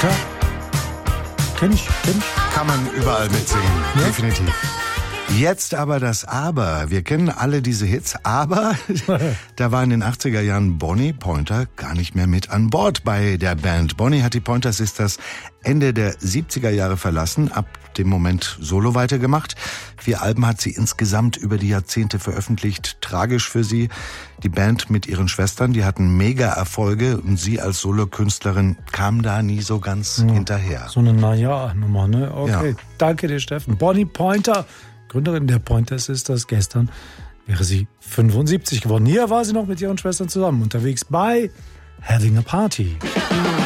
Klar. Kenn ich. Kann man überall mitsingen, Ja. definitiv. Jetzt aber das Aber. Wir kennen alle diese Hits, aber da war in den 80er Jahren Bonnie Pointer gar nicht mehr mit an Bord bei der Band. Bonnie hat die Pointer Sisters Ende der 70er Jahre verlassen, ab dem Moment solo weitergemacht. 4 Alben hat sie insgesamt über die Jahrzehnte veröffentlicht. Tragisch für sie. Die Band mit ihren Schwestern, die hatten Mega-Erfolge und sie als Solokünstlerin kam da nie so ganz hinterher. So eine Naja-Nummer, ne? Okay, Ja. danke dir, Steffen. Bonnie Pointer, Gründerin der Pointer Sisters. Gestern wäre sie 75 geworden. Hier war sie noch mit ihren Schwestern zusammen unterwegs bei Having a Party.